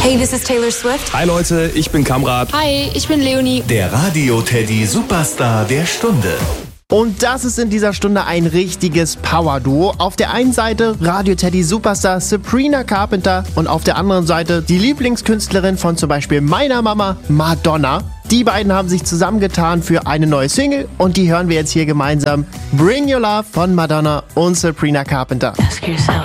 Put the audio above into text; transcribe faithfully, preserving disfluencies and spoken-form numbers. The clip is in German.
Hey, this is Taylor Swift. Hi Leute, ich bin Kamrat. Hi, ich bin Leonie. Der Radio-Teddy Superstar der Stunde. Und das ist in dieser Stunde ein richtiges Power-Duo. Auf der einen Seite Radio-Teddy Superstar Sabrina Carpenter und auf der anderen Seite die Lieblingskünstlerin von zum Beispiel meiner Mama, Madonna. Die beiden haben sich zusammengetan für eine neue Single und die hören wir jetzt hier gemeinsam. Bring Your Love von Madonna und Sabrina Carpenter. Ask yourself,